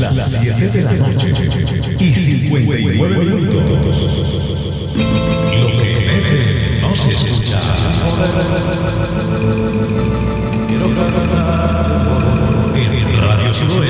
las 7 de la noche y 59 minutos. Lo que en FM no se escucha.